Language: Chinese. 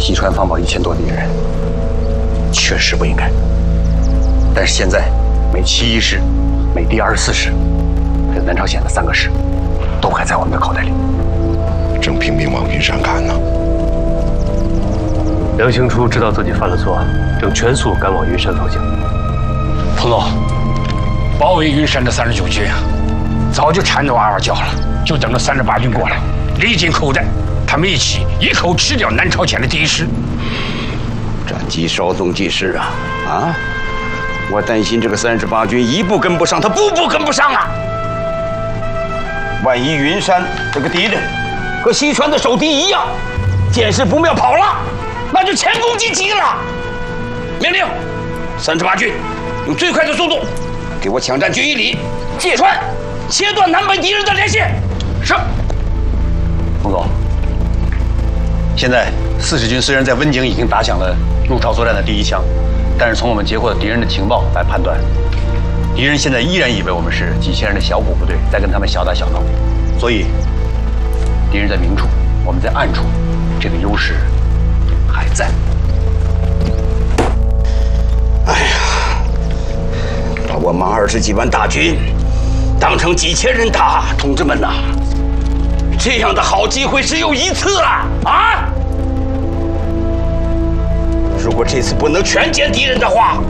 西川放跑1000多敌人，确实不应该。但是现在，每7-1师、每第24师，还有南朝鲜的3个师，都还在我们的口袋里。 正拼命往云山赶呢。 梁兴初知道自己犯了错，正全速赶往云山方向。 彭总，包围云山的39军啊，早就缠着哇哇叫了，就等着38军过来，离进口袋，他们一口吃掉南朝鲜的第1师。 战机稍纵即逝啊！我担心这个38军一步跟不上，他步步跟不上啊！万一云山这个敌人和西川的守敌一样，见势不妙跑了，那就前功尽弃了。命令，38军用最快的速度给我抢占军医里，芥川，切断南北敌人的联系。是。 彭总，现在40军虽然在温井已经打响了入朝作战的第1枪，但是从我们截获的敌人的情报来判断，敌人现在依然以为我们是几千人的小股部队在跟他们小打小闹，所以敌人在明处，我们在暗处，这个优势还在。 哎呀，把我们20几万大军当成几千人打，同志们呐，这样的好机会只有1次啊！如果这次不能全歼敌人的话，